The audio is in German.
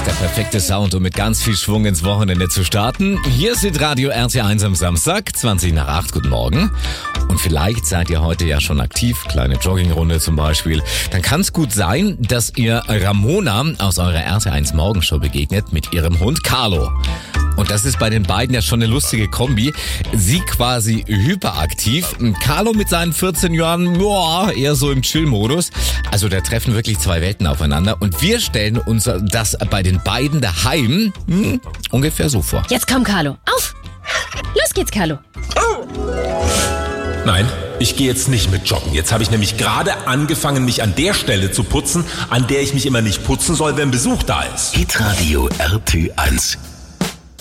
Der perfekte Sound, um mit ganz viel Schwung ins Wochenende zu starten. Hier ist Radio RT1 am Samstag, 20 nach 8. Guten Morgen. Und vielleicht seid ihr heute ja schon aktiv, kleine Joggingrunde zum Beispiel. Dann kann es gut sein, dass ihr Ramona aus eurer RT1 Morgenshow begegnet mit ihrem Hund Carlo. Und das ist bei den beiden ja schon eine lustige Kombi. Sie quasi hyperaktiv. Carlo mit seinen 14 Jahren, eher so im Chill-Modus. Also da treffen wirklich zwei Welten aufeinander. Und wir stellen uns das bei den beiden daheim ungefähr so vor. Jetzt komm, Carlo. Auf! Los geht's, Carlo. Nein, ich gehe jetzt nicht mit joggen. Jetzt habe ich nämlich gerade angefangen, mich an der Stelle zu putzen, an der ich mich immer nicht putzen soll, wenn Besuch da ist. Hitradio RT1